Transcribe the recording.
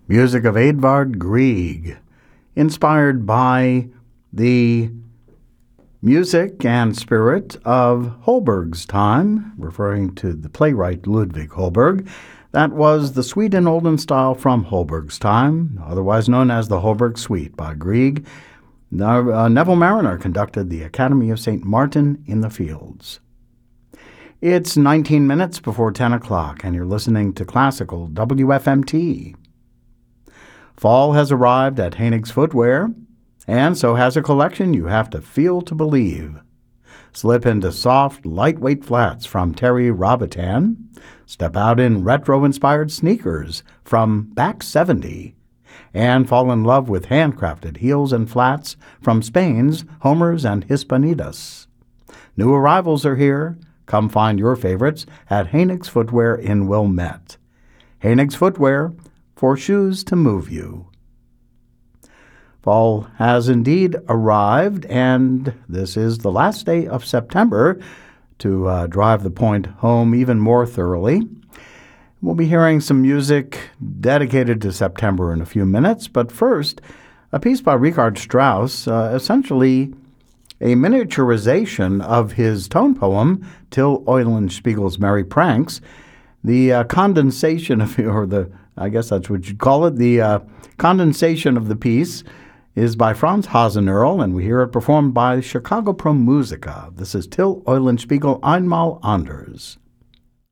Music of Edvard Grieg, inspired by the music and spirit of Holberg's time, referring to the playwright Ludwig Holberg. That was the Suite in Olden Style from Holberg's time, otherwise known as the Holberg Suite by Grieg. Neville Marriner conducted the Academy of St. Martin in the Fields. It's 19 minutes before 10 o'clock, and you're listening to Classical WFMT. Fall has arrived at Haenig's Footwear, and so has a collection you have to feel to believe. Slip into soft, lightweight flats from Terry Robitan. Step out in retro-inspired sneakers from Back 70. And fall in love with handcrafted heels and flats from Spain's Homers and Hispanitas. New arrivals are here. Come find your favorites at Haenig's Footwear in Wilmette. Haenig's Footwear, for shoes to move you. Fall has indeed arrived, and this is the last day of September to drive the point home even more thoroughly. We'll be hearing some music dedicated to September in a few minutes, but first, a piece by Richard Strauss, essentially a miniaturization of his tone poem, Till Eulenspiegel's Merry Pranks. The condensation of, I guess that's what you'd call it, the condensation of the piece is by Franz Hasenerl, and we hear it performed by Chicago Pro Musica. This is Till Eulenspiegel einmal anders.